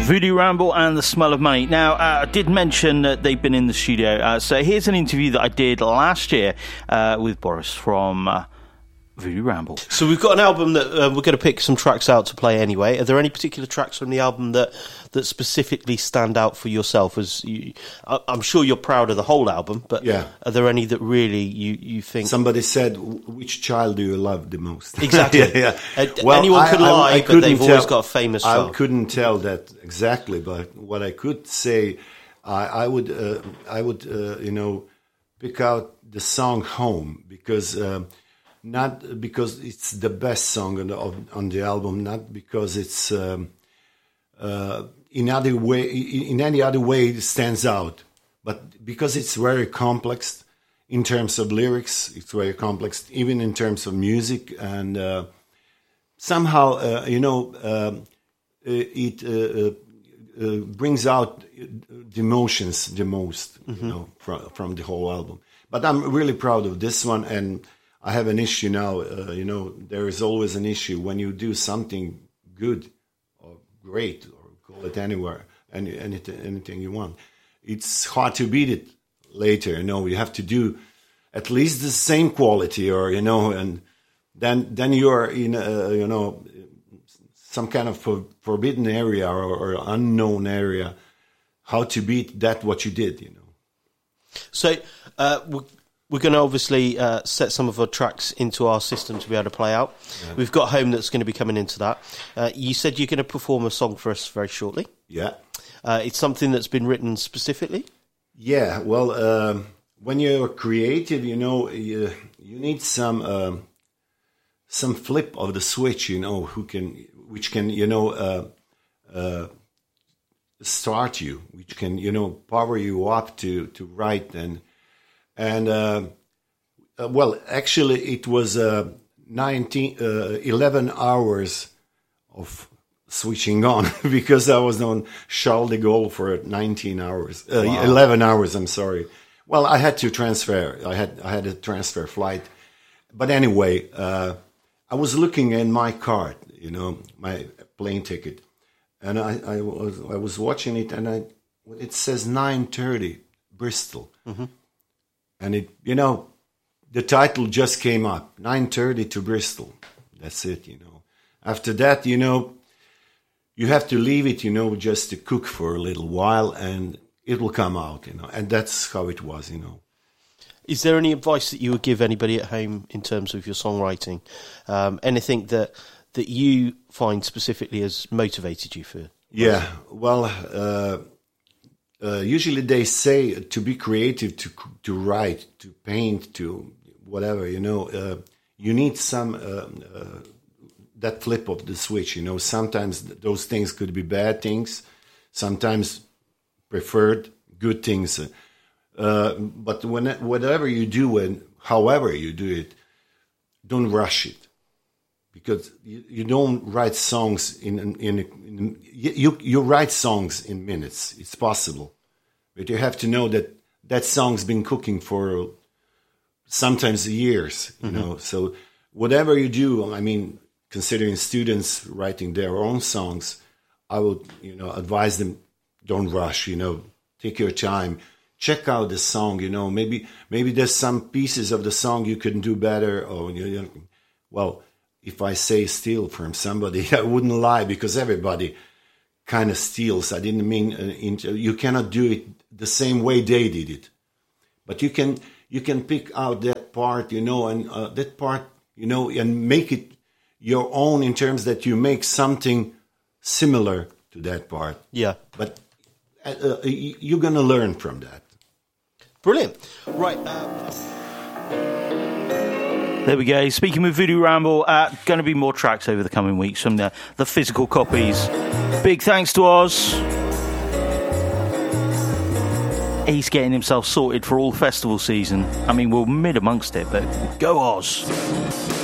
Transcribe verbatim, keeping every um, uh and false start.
Voodoo Ramble and The Smell of Money. Now, uh, I did mention that they've been in the studio. Uh, so here's an interview that I did last year uh, with Boris from uh, Voodoo Ramble. So we've got an album that uh, we're going to pick some tracks out to play anyway. Are there any particular tracks from the album that, that specifically stand out for yourself? As you, I, I'm sure you're proud of the whole album, but yeah. Are there any that really you, you think... Somebody said, which child do you love the most? Exactly. yeah, yeah. Uh, well, anyone could I, lie, I, I but they've tell, always got a famous song. I couldn't tell that exactly, but what I could say, I, I would, uh, I would, uh, you know, pick out the song "Home" because... Uh, Not because it's the best song on the, on the album, not because it's um, uh, in other way, in any other way it stands out, but because it's very complex in terms of lyrics. It's very complex, even in terms of music, and uh, somehow uh, you know uh, it uh, uh, brings out the emotions the most, mm-hmm. you know, from from the whole album. But I'm really proud of this one, and I have an issue now, uh, you know, there is always an issue when you do something good or great, or call it anywhere, any, anything, anything you want. It's hard to beat it later, you know, you have to do at least the same quality, or, you know, and then then you're in, a, you know, some kind of for, forbidden area or, or unknown area, how to beat that what you did, you know. So, uh, we're We're going to obviously uh, set some of our tracks into our system to be able to play out. Yeah. We've got Home that's going to be coming into that. Uh, you said you're going to perform a song for us very shortly. Yeah. Uh, it's something that's been written specifically? Yeah, well, um, when you're creative, you know, you, you need some um, some flip of the switch, you know, who can, which can, you know, uh, uh, start you, which can, you know, power you up to, to write and... And, uh, uh, well, actually, it was uh, nineteen, uh, eleven hours of switching on because I was on Charles de Gaulle for nineteen hours, uh, wow. eleven hours, I'm sorry. Well, I had to transfer. I had I had a transfer flight. But anyway, uh, I was looking at my card, you know, my plane ticket. And I, I, was, I was watching it, and I, it says nine thirty, Bristol. Mm-hmm. And it, you know, the title just came up, nine thirty to Bristol. That's it, you know. After that, you know, you have to leave it, you know, just to cook for a little while, and it will come out, you know. And that's how it was, you know. Is there any advice that you would give anybody at home in terms of your songwriting? Um, anything that that you find specifically has motivated you for? Yeah, well... Uh, Uh, usually they say to be creative, to to write, to paint, to whatever, you know, uh, you need some, uh, uh, that flip of the switch, you know. Sometimes those things could be bad things, sometimes preferred good things. Uh, but when whatever you do and however you do it, don't rush it. Because you, you don't write songs in, in, in, in you, you write songs in minutes. It's possible. But you have to know that that song's been cooking for sometimes years, you mm-hmm. know. So whatever you do, I mean, considering students writing their own songs, I would, you know, advise them, don't rush, you know, take your time. Check out the song, you know. Maybe maybe there's some pieces of the song you can do better. Or, you know, well... If I say steal from somebody, I wouldn't lie because everybody kind of steals. I didn't mean uh, into, you cannot do it the same way they did it, but you can you can pick out that part, you know, and uh, that part, you know, and make it your own in terms that you make something similar to that part. Yeah, but uh, you're gonna learn from that. Brilliant, right? Uh... There we go. Speaking with Voodoo Ramble, uh, going to be more tracks over the coming weeks from the, the physical copies. Big thanks to Oz. He's getting himself sorted for all festival season. I mean, we're mid amongst it, but go Oz.